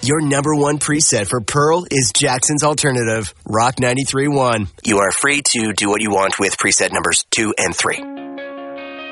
Your number one preset for Pearl is Jackson's Alternative, Rock 93.1. You are free to do what you want with preset numbers 2 and 3.